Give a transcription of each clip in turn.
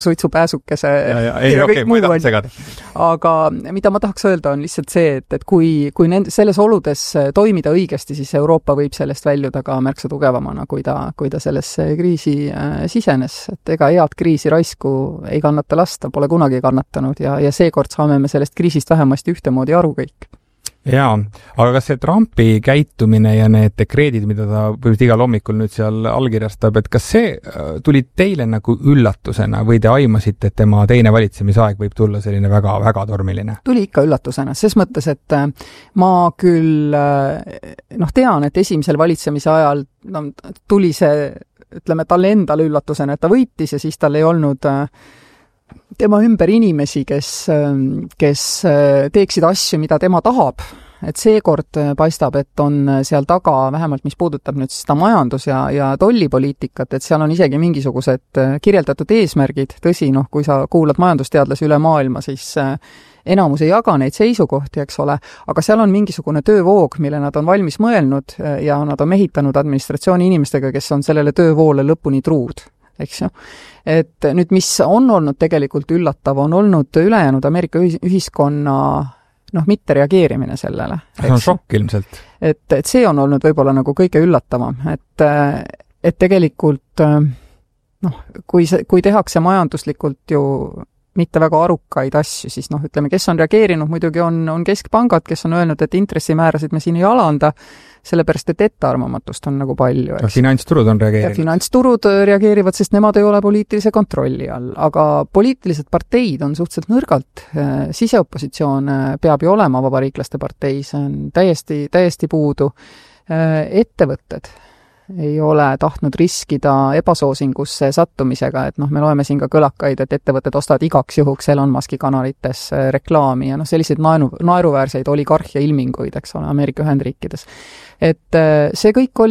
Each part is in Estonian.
suitsupääsukese ja kõik muu on. Aga mida ma tahaks öelda on lihtsalt see, et kui selles oludes toimida õigesti, siis Euroopa võib sellest väljuda ka märksa tugevamana, kui ta sellesse kriisi sisenes. Et ega head kriisi raisku ei kannata lasta, pole kunagi kannatanud ja seekord saame me sellest kriisist vähemasti ühtemoodi aru kõik. Jaa, aga kas see Trumpi käitumine ja need dekreedid, mida ta põhimõtteliselt igal hommikul nüüd seal allkirjastab, et kas see tuli teile nagu üllatusena või te aimasite, et tema teine valitsemisaeg võib tulla selline väga, väga tormiline? Tuli ikka üllatusena, ses mõttes, et ma küll tean, et esimesel valitsemise ajal tuli see, ütleme, talle endale üllatusena, et ta võitis ja siis tal ei olnud tema ümber inimesi, kes teeksid asju, mida tema tahab. Et seekord paistab, et on seal taga, vähemalt mis puudutab nüüd seda majandus- ja tollipoliitikat, et seal on isegi mingisugused kirjeldatud eesmärgid. Tõsi, kui sa kuulad majandusteadlasi üle maailma, siis enamus ei jaga neid seisukohti, eks ole, aga seal on mingisugune töövoog, mille nad on valmis mõelnud ja nad on mehitanud administratsiooni inimestega, kes on sellele töövoole lõpuni truud. Eks ju. Et nüüd, mis on olnud tegelikult üllatav, on olnud ülejäänud Ameerika ühiskonna mitte reageerimine sellele. See on šokk ilmselt. Et see on olnud võib-olla nagu kõige üllatavam, et tegelikult kui tehakse majanduslikult ju mitte väga arukaid asju, siis ütleme, kes on reageerinud, muidugi on keskpangad, kes on öelnud, et intressimäärasid me siin ei alanda, sellepärast, et ettearmamatust on nagu palju. Ja finantsturud on reageerinud. Ja finantsturud reageerivad, sest nemad ei ole poliitilise kontrolli all, aga poliitilised parteid on suhteliselt nõrgalt. Siseopositsioon peab ju olema vabariiklaste partei, see on täiesti puudu. Ettevõtted ei ole tahtnud riskida ebasoosingusse sattumisega, et me loeme siin ka kõlakaid, et ettevõtted ostavad igaks juhuks Elon Muski kanalites reklaami ja selliseid naeruväärseid oligarhia ilminguid, eks ole, Ameerika Ühendriikides. Et see kõik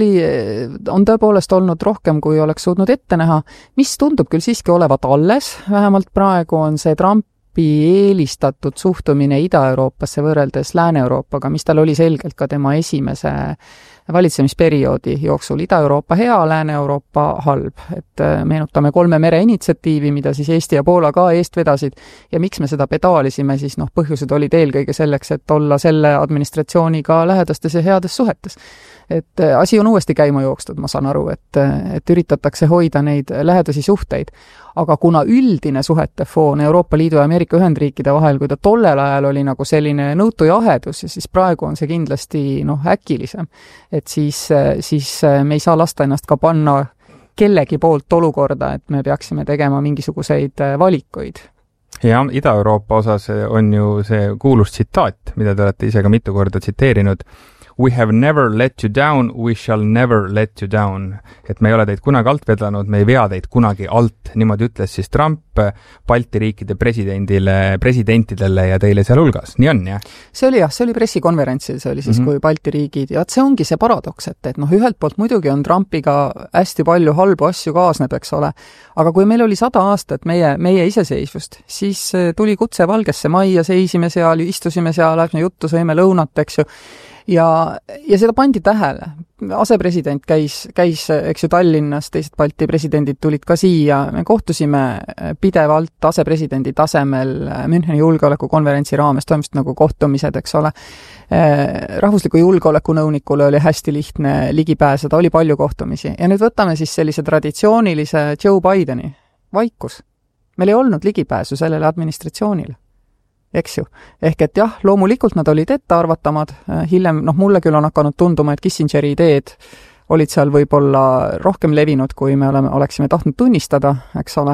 on tõepoolest olnud rohkem, kui oleks suutnud ette näha, mis tundub küll siiski olevat alles, vähemalt praegu on see Trumpi eelistatud suhtumine Ida-Euroopasse võrreldes Lääne-Euroopaga, mis tal oli selgelt ka tema esimese valitsemisperioodi jooksul. Ida-Euroopa hea, Lääne-Euroopa halb. Et meenutame 3 mere initsiatiivi, mida siis Eesti ja Poola ka eest vedasid ja miks me seda pedaalisime, siis põhjused olid eelkõige selleks, et olla selle administratsiooniga lähedastes ja heades suhetes. Et asi on uuesti käima jookstud, ma saan aru, et üritatakse hoida neid lähedasi suhteid. Aga kuna üldine suhete foon Euroopa Liidu ja Ameerika Ühendriikide vahel, kui ta tollel ajal oli nagu selline nõutu ja ahedus, ja siis praegu on see kindlasti äkilisem. Et siis me ei saa lasta ennast ka panna kellegi poolt olukorda, et me peaksime tegema mingisuguseid valikuid. Ja Ida-Euroopa osas on ju see kuulus tsitaat, mida te olete ise ka mitu korda tsiteerinud. We have never let you down, we shall never let you down. Et me ei ole teid kunagi alt vedanud, me ei vea teid kunagi alt. Niimoodi ütles siis Trump Balti riikide presidentidele ja teile seal hulgas. Nii on, jah? See oli pressikonverentsil, see oli siis kui Balti riigid. Ja see ongi see paradoks, et ühelt poolt muidugi on Trumpiga hästi palju halbu asju kaasneb, eks ole. Aga kui meil oli 100 aastat meie iseseisvust, siis tuli kutse Valgesse majja, seisime seal, istusime seal, läksime juttu, sõime lõunat, eks ju. Ja seda pandi tähele. Asepresident käis, eks ju, Tallinnas, teised Balti presidendid tulid ka siia. Me kohtusime pidevalt asepresidendi tasemel Müncheni julgeolekukonverentsi raames, toimusid nagu kohtumised, eks ole. Rahvusliku julgeolekunõunikule oli hästi lihtne ligi pääseda, oli palju kohtumisi. Ja nüüd võtame siis sellise traditsioonilise Joe Bideni vaikus. Meil ei olnud ligipääsu sellele administratsioonile. Eks ju. Ehk et jah, loomulikult nad olid ettearvatamad. Hiljem, mulle küll on hakanud tunduma, et Kissingeri ideed olid seal võib-olla rohkem levinud, kui me oleksime tahtnud tunnistada, eks ole.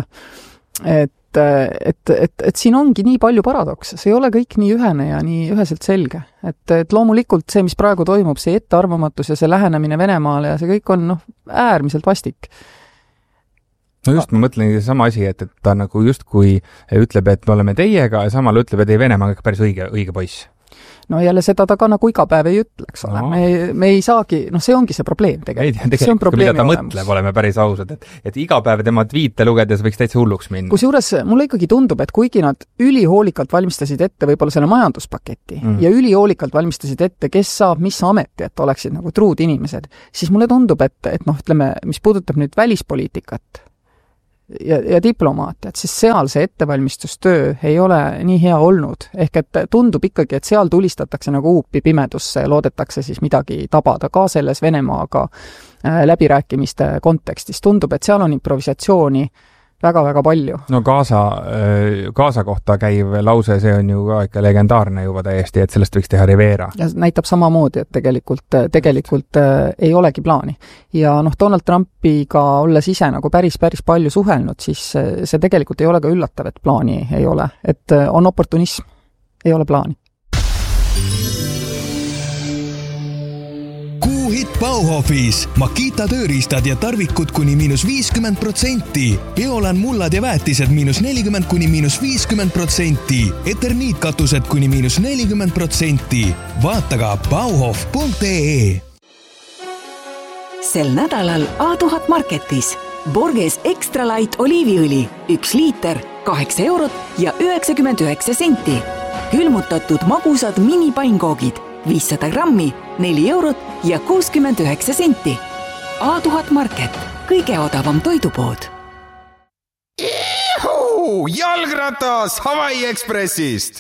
Et siin ongi nii palju paradokse. See ei ole kõik nii ühene ja nii üheselt selge. Et loomulikult see, mis praegu toimub, see ettearvamatus ja see lähenemine Venemaale ja see kõik on äärmiselt vastik. No just, ma mõtlen sama asi, et ta nagu justkui ütleb, et me oleme teiega ja samal ütleb, et ei, Venemaa on päris õige poiss. No jälle seda ta ka nagu iga päev ei ütle, eks ole. Me ei saagi, see ongi see probleem tegelikult. See on probleemi mida ta mõtleb, oleme päris ausad, et iga päev tema tweete lugedes võiks täitsa hulluks minna. Kusjuures mulle ikkagi tundub, et kuigi nad ülihoolikalt valmistasid ette võib-olla selle majanduspaketi ja ülihoolikalt valmistasid ette, kes saab mis ameti, et oleksid nagu truud inimesed, siis mulle tundub, et ütleme, mis puudutab nüüd välispoliitikat, ja diplomaatiat, siis seal see ettevalmistustöö ei ole nii hea olnud. Ehk et tundub ikkagi, et seal tulistatakse nagu huupi pimedusse ja loodetakse siis midagi tabada ka selles Venemaaga läbirääkimiste kontekstis. Tundub, et seal on improvisatsiooni väga-väga palju. No Gaza kohta käiv lause, see on ju ka ikka legendaarne juba täiesti, et sellest võiks teha Rivera. Ja näitab samamoodi, et tegelikult ei olegi plaani. Ja Donald Trumpiga olles ise nagu päris palju suhelnud, siis see tegelikult ei ole ka üllatav, et plaani ei ole. Et on oportunism, ei ole plaani. Kuuhit Bauhofis. Makita tööriistad ja tarvikud kuni -50%. Eolan mullad ja väetised -40% kuni -50%. Eterniitkatused kuni -40%. Vaata ka bauhof.ee. Sel nädalal A1000 Marketis. Borges Extra Light oliiviõli 1 liiter 8 eurot ja 99 senti. Külmutatud magusad minipainkoogid 500 grammi 4 eurot ja 69 senti. A1000 Market, kõige odavam toidupood. Jalgratas Hawaii Expressist!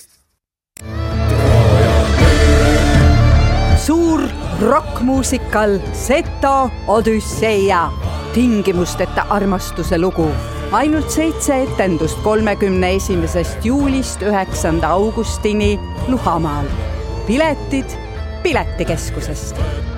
Suur rockmuusikal Seto Odüsseia. Tingimusteta armastuse lugu. Ainult 7 etendust 31. juulist 9. augustini Luhamaal. Piletid Piletikeskusest.